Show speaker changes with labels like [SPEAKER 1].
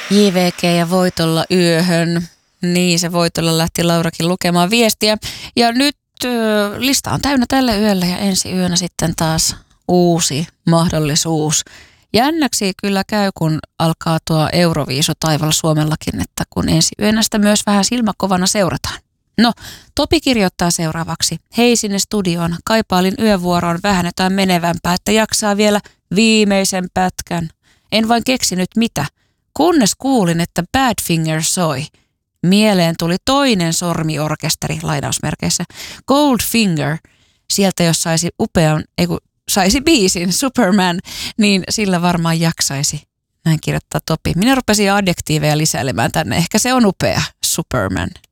[SPEAKER 1] JVG ja Voitolla yöhön. Niin, se Voitolla lähti Laurakin lukemaan viestiä. Ja nyt lista on täynnä tälle yölle ja ensi yönä sitten taas uusi mahdollisuus. Jännäksi kyllä käy, kun alkaa tuo Euroviisu taivaalla Suomellakin, että kun ensi yönä sitä myös vähän silmäkovana seurataan. No, Topi kirjoittaa seuraavaksi. Hei sinne studioon. Kaipailin yövuoroon vähän jotain menevämpää, että jaksaa vielä viimeisen pätkän. En vain keksinyt mitä. Kunnes kuulin, että Badfinger soi. Mieleen tuli toinen sormiorkesteri, lainausmerkeissä. Goldfinger. Sieltä jos saisi biisin, Superman, niin sillä varmaan jaksaisi. Näin kirjoittaa Topi. Minä rupesin adjektiiveja lisäilemään tänne. Ehkä se on upea, Superman.